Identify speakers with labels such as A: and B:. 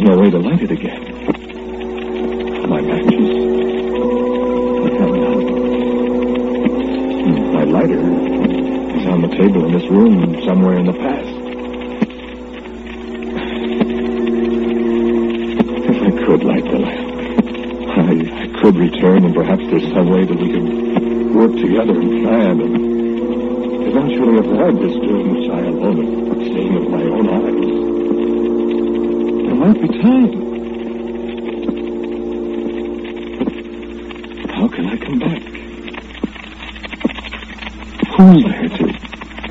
A: no way to light it again. My matches. I have none. My lighter is on the table in this room somewhere in the past. If I could light the lamp, I could return, and perhaps there's some way that we could work together and plan and eventually avoid this doom which I alone have seen with my own eyes. There might be time. How can I come back? Who's there to